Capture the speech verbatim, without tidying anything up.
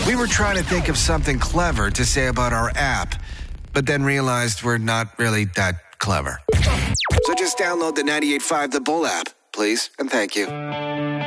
We were trying to think of something clever to say about our app, but then realized we're not really that clever. So just download the ninety-eight point five The Bull app, please, and thank you.